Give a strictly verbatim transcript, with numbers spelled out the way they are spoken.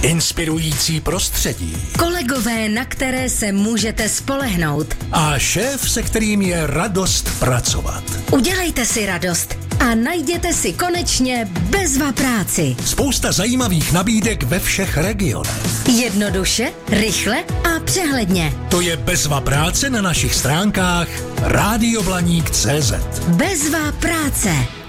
inspirující prostředí, kolegové, na které se můžete spolehnout a šéf, se kterým je radost pracovat. Udělejte si radost a najděte si konečně Bezva práci. Spousta zajímavých nabídek ve všech regionech. Jednoduše, rychle a přehledně. To je Bezva práce na našich stránkách rádio blaník tečka cé zet. Bezva práce.